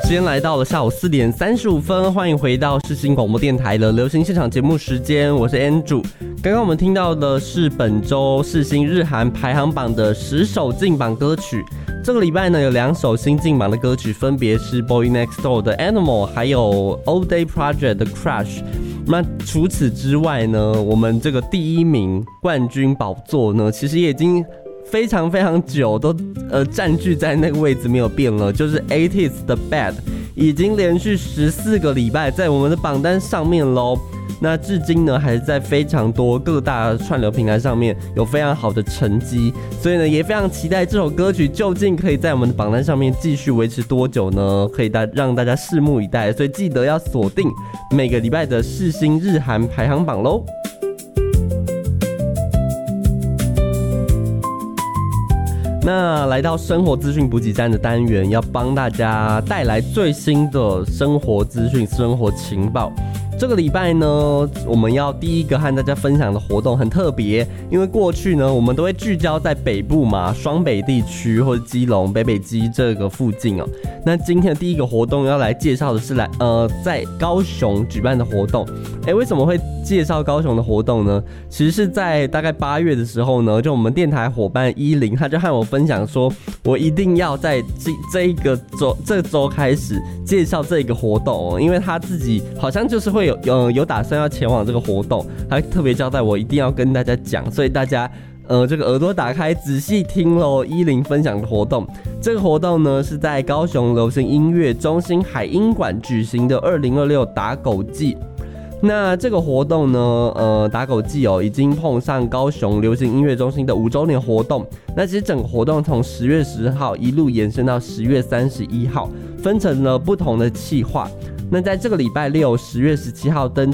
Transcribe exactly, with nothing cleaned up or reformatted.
时间来到了下午四点三十五分，欢迎回到世新广播电台的流行现场节目时间，我是 Andrew。刚刚我们听到的是本周世新日韩排行榜的十首进榜歌曲。这个礼拜呢，有两首新进榜的歌曲，分别是 Boy Next Door 的 Animal， 还有 All Day Project 的 Crash。那除此之外呢，我们这个第一名冠军宝座呢，其实也已经非常非常久都呃占据在那个位置没有变了，就是 eighties 的 Bad 已经连续十四个礼拜在我们的榜单上面咯。那至今呢，还是在非常多各大串流平台上面有非常好的成绩，所以呢，也非常期待这首歌曲究竟可以在我们的榜单上面继续维持多久呢？可以大让大家拭目以待。所以记得要锁定每个礼拜的世新日韩排行榜咯。那来到生活资讯补给站的单元，要帮大家带来最新的生活资讯、生活情报。这个礼拜呢，我们要第一个和大家分享的活动很特别，因为过去呢，我们都会聚焦在北部嘛，双北地区或者基隆、北北基这个附近哦。那今天的第一个活动要来介绍的是来呃在高雄举办的活动。哎，为什么会介绍高雄的活动呢？其实是在大概八月的时候呢，就我们电台伙伴依林，他就和我分享说，我一定要在这这一个周这周开始介绍这个活动哦，因为他自己好像就是会有有有打算要前往这个活动，他特别交代我一定要跟大家讲，所以大家呃这个耳朵打开仔细听咯，依林分享的活动。这个活动呢是在高雄流行音乐中心海音馆举行的二零二六打狗季。那这个活动呢，呃，打狗季哦，已经碰上高雄流行音乐中心的五周年活动。那其实整个活动从十月十号一路延伸到十月三十一号，分成了不同的企划。那在这个礼拜六，十月十七号登